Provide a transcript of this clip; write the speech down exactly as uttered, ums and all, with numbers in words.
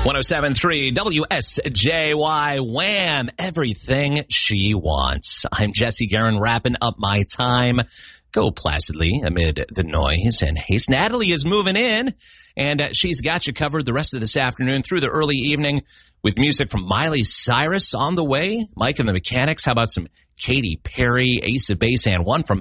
one oh seven point three W S J Y, Wham! Everything she wants. I'm Jesse Guerin, wrapping up my time. Go placidly amid the noise and haste. Natalie is moving in, and uh, she's got you covered the rest of this afternoon through the early evening with music from Miley Cyrus on the way. Mike and the Mechanics. How about some Katy Perry, Ace of Base, and one from